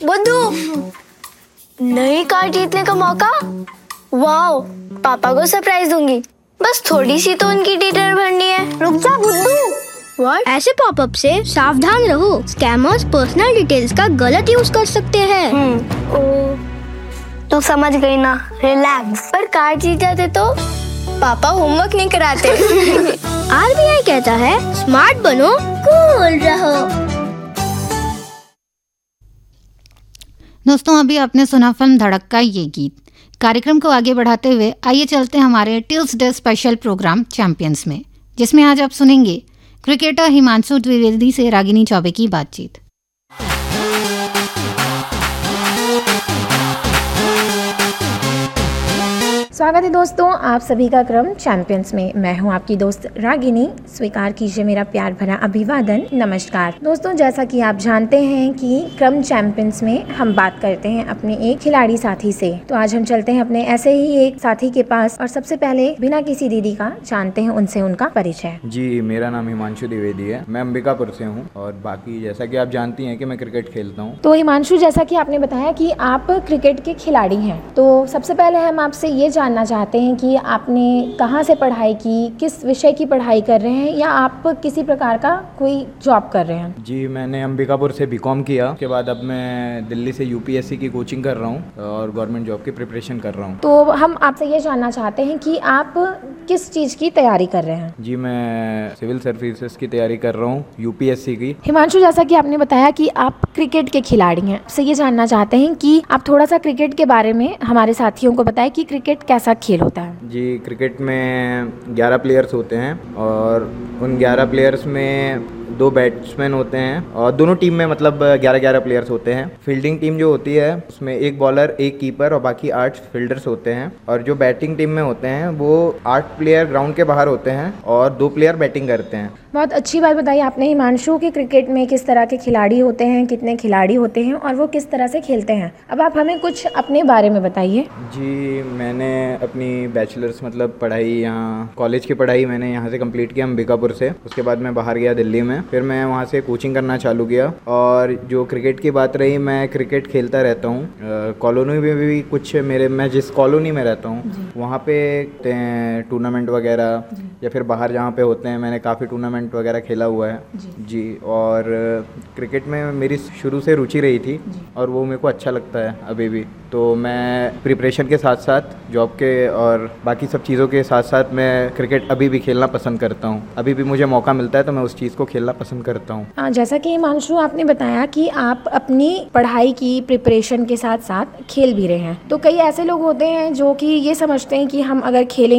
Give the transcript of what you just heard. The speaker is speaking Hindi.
बुद्धू, नई कार जीतने का मौका। वाओ, पापा को सरप्राइज दूंगी। बस थोड़ी सी तो उनकी डिटेल भरनी है। रुक जा बुद्धू। व्हाट? ऐसे पॉपअप से सावधान रहो। स्कैमर्स पर्सनल डिटेल्स का गलत यूज कर सकते हैं। तो समझ गई ना, रिलैक्स। पर कार जीत जाते तो पापा होमवर्क नहीं कराते। आरबीआई कहता है स्मार्ट बनो, कूल रहो। दोस्तों, अभी आपने सुना फिल्म धड़क का ये गीत। कार्यक्रम को आगे बढ़ाते हुए आइए चलते हैं हमारे ट्यूसडे स्पेशल प्रोग्राम चैंपियंस में, जिसमें आज आप सुनेंगे क्रिकेटर हिमांशु द्विवेदी से रागिनी चौबे की बातचीत। स्वागत है दोस्तों आप सभी का क्रम चैंपियंस में। मैं हूं आपकी दोस्त रागिनी। स्वीकार कीजिए मेरा प्यार भरा अभिवादन। नमस्कार दोस्तों, जैसा कि आप जानते हैं कि क्रम चैंपियंस में हम बात करते हैं अपने एक खिलाड़ी साथी से। तो आज हम चलते हैं अपने ऐसे ही एक साथी के पास और सबसे पहले बिना किसी दीदी का जानते हैं उनसे उनका परिचय। जी, मेरा नाम हिमांशु द्विवेदी है। मैं अंबिकापुर से हूँ और बाकी जैसा कि आप जानती हैं कि मैं क्रिकेट खेलता हूँ। तो हिमांशु, जैसा कि आपने बताया कि आप क्रिकेट के खिलाड़ी हैं, तो सबसे पहले हम आपसे ये जानना चाहते हैं कि आपने कहाँ से पढ़ाई की, किस विषय की पढ़ाई कर रहे हैं, या आप किसी प्रकार का कोई जॉब कर रहे हैं? जी, मैंने अंबिकापुर से बीकॉम किया। उसके बाद अब मैं दिल्ली से यूपीएससी की कोचिंग कर रहा हूँ और गवर्नमेंट जॉब की प्रिपरेशन कर रहा हूँ। तो हम आपसे ये जानना चाहते हैं कि आप किस चीज़ की तैयारी कर रहे हैं? जी, मैं सिविल सर्विसेज की तैयारी कर रहा हूँ, यूपीएससी की। हिमांशु, जैसा कि आपने बताया कि आप क्रिकेट के खिलाड़ी हैं, आपसे ये जानना चाहते हैं कि आप थोड़ा सा क्रिकेट के बारे में हमारे साथियों को बताएं कि क्रिकेट कैसा खेल होता है। जी, क्रिकेट में 11 प्लेयर्स होते हैं और उन 11 प्लेयर्स में 2 बैट्समैन होते हैं और दोनों टीम में मतलब 11-11 प्लेयर्स होते हैं। फील्डिंग टीम जो होती है उसमें 1 बॉलर 1 कीपर और बाकी 8 फील्डर्स होते हैं। और जो बैटिंग टीम में होते हैं वो 8 प्लेयर ग्राउंड के बाहर होते हैं और 2 प्लेयर बैटिंग करते हैं। बहुत अच्छी बात बताई आपने हिमांशु कि क्रिकेट में किस तरह के खिलाड़ी होते हैं, कितने खिलाड़ी होते हैं और वो किस तरह से खेलते हैं। अब आप हमें कुछ अपने बारे में बताइए। जी, मैंने अपनी बैचलर्स मतलब पढ़ाई यहाँ कॉलेज की पढ़ाई मैंने यहाँ से कंप्लीट किया अंबिकापुर से। उसके बाद मैं बाहर गया दिल्ली में, फिर मैं वहाँ से कोचिंग करना चालू किया। और जो क्रिकेट की बात रही, मैं क्रिकेट खेलता रहता हूँ। कॉलोनी में भी कुछ मैं जिस कॉलोनी में रहता हूँ वहाँ पे टूर्नामेंट वगैरह या फिर बाहर जहाँ पे होते हैं, मैंने काफ़ी टूर्नामेंट वगैरह खेला हुआ है। जी, और क्रिकेट में मेरी शुरू से रुचि रही थी और वो मेरे को अच्छा लगता है अभी भी। तो मैं प्रिपरेशन के साथ साथ जॉब के और बाकी सब चीज़ों के साथ साथ मैं क्रिकेट अभी भी खेलना पसंद करता हूँ। अभी भी मुझे मौका मिलता है तो मैं उस चीज़ को खेलना पसंद करता हूँ। जैसा कि हिमांशु आपने बताया कि आप अपनी पढ़ाई की प्रिपरेशन के साथ साथ खेल भी रहे हैं, तो कई ऐसे लोग होते हैं जो कि ये समझते हैं कि हम अगर खेलें